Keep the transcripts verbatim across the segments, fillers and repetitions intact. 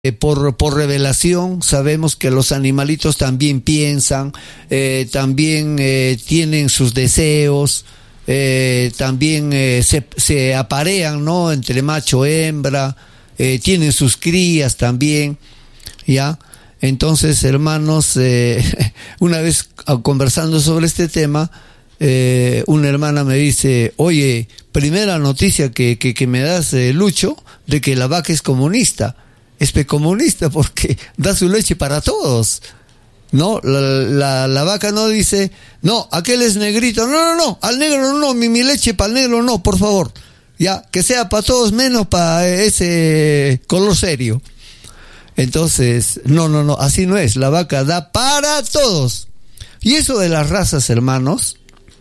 Eh, por, por revelación sabemos que los animalitos también piensan, eh, también eh, tienen sus deseos, eh, también eh, se, se aparean, ¿no?, entre macho y hembra, eh, tienen sus crías también, ¿ya? Entonces, hermanos, eh, una vez conversando sobre este tema, eh, una hermana me dice: oye, primera noticia que, que, que me das, eh, Lucho, de que la vaca es comunista. Es comunista porque da su leche para todos, ¿no? La, la, la vaca no dice: no, aquel es negrito, no, no, no, al negro no, mi, mi leche para el negro no, por favor, ya, que sea para todos menos para ese color serio. Entonces, no, no, no, así no es, la vaca da para todos. Y eso de las razas, hermanos,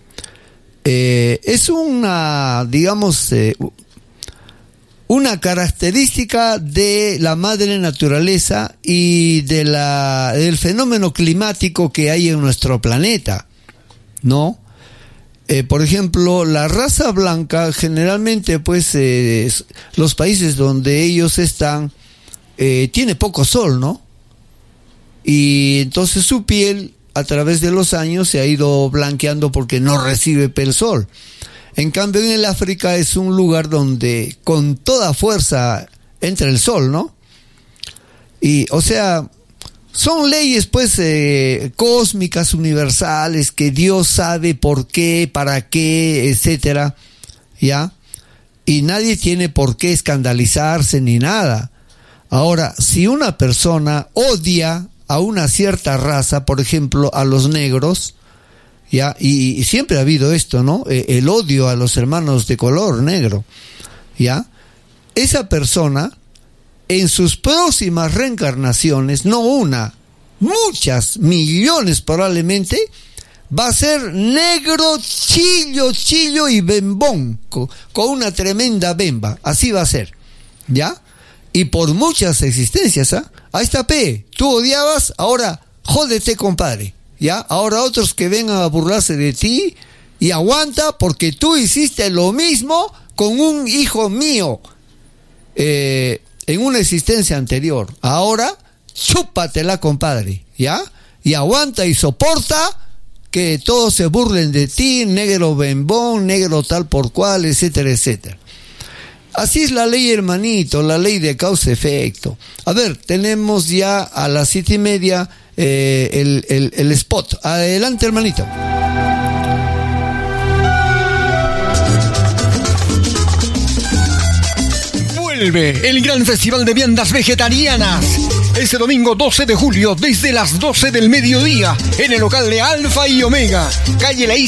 eh, es una, digamos, eh, una característica de la madre naturaleza y de la, del fenómeno climático que hay en nuestro planeta, ¿no? Eh, por ejemplo, la raza blanca, generalmente, pues, eh, los países donde ellos están, eh, tiene poco sol, ¿no? Y entonces su piel, a través de los años, se ha ido blanqueando porque no recibe el sol. En cambio, en el África es un lugar donde con toda fuerza entra el sol, ¿no? Y, o sea, son leyes, pues, eh, cósmicas, universales, que Dios sabe por qué, para qué, etcétera, ¿ya? Y nadie tiene por qué escandalizarse ni nada. Ahora, si una persona odia a una cierta raza, por ejemplo, a los negros, ¿ya? Y, y siempre ha habido esto, ¿no? Eh, el odio a los hermanos de color negro, ¿ya? Esa persona, en sus próximas reencarnaciones, no una, muchas, millones probablemente, va a ser negro, chillo, chillo y bembón, con, con una tremenda bemba, así va a ser, ¿ya? Y por muchas existencias, ¿ah? ¿eh? Ahí está, P, tú odiabas, ahora jódete, compadre. ¿Ya? Ahora otros que vengan a burlarse de ti, y aguanta porque tú hiciste lo mismo con un hijo mío eh, en una existencia anterior. Ahora chúpatela, compadre, ¿ya? Y aguanta y soporta que todos se burlen de ti, negro bembón, negro tal por cual, etcétera, etcétera. Así es la ley, hermanito, la ley de causa-efecto. A ver, tenemos ya a las siete y media eh, el, el, el spot. Adelante, hermanito. Vuelve el gran festival de viandas vegetarianas. Este domingo doce de julio, desde las doce del mediodía, en el local de Alfa y Omega, calle La Isla.